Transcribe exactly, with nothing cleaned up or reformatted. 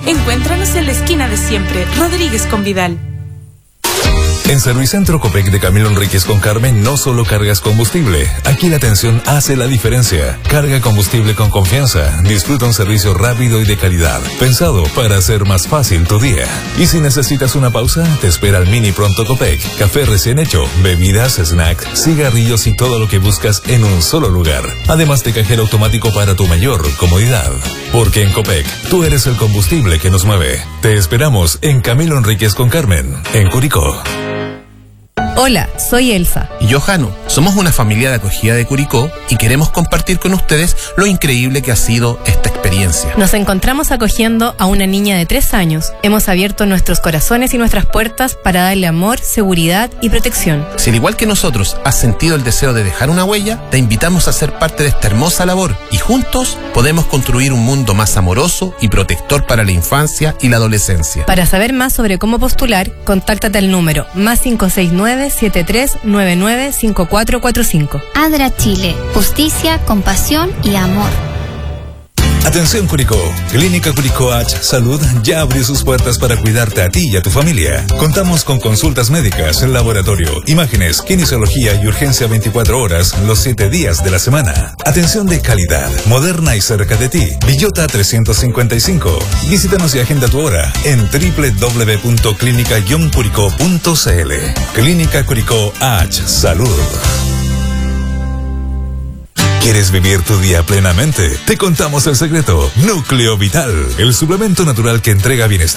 Encuéntranos en la esquina de siempre, Rodríguez con Vidal. En Servicentro Copec de Camilo Enríquez con Carmen no solo cargas combustible. Aquí la atención hace la diferencia. Carga combustible con confianza. Disfruta un servicio rápido y de calidad, pensado para hacer más fácil tu día. Y si necesitas una pausa, te espera el Mini Pronto Copec. Café recién hecho, bebidas, snacks, cigarrillos y todo lo que buscas en un solo lugar. Además de cajero automático para tu mayor comodidad. Porque en Copec, tú eres el combustible que nos mueve. Te esperamos en Camilo Enríquez con Carmen, en Curicó. Hola, soy Elsa. Y yo, Jano. Somos una familia de acogida de Curicó y queremos compartir con ustedes lo increíble que ha sido esta experiencia. Nos encontramos acogiendo a una niña de tres años. Hemos abierto nuestros corazones y nuestras puertas para darle amor, seguridad y protección. Si al igual que nosotros has sentido el deseo de dejar una huella, te invitamos a ser parte de esta hermosa labor y juntos podemos construir un mundo más amoroso y protector para la infancia y la adolescencia. Para saber más sobre cómo postular, contáctate al número más cinco seis nueve, siete tres nueve nueve, cinco cuatro cuatro cinco. ADRA Chile, justicia, compasión y amor. Atención Curicó, Clínica Curicó H Salud ya abrió sus puertas para cuidarte a ti y a tu familia. Contamos con consultas médicas, laboratorio, imágenes, kinesiología y urgencia veinticuatro horas los siete días de la semana. Atención de calidad, moderna y cerca de ti. Villota trescientos cincuenta y cinco. Visítanos y agenda tu hora en doble u doble u doble u punto clínica guion curicó punto c l. Clínica Curicó H Salud. ¿Quieres vivir tu día plenamente? Te contamos el secreto. Núcleo Vital, el suplemento natural que entrega bienestar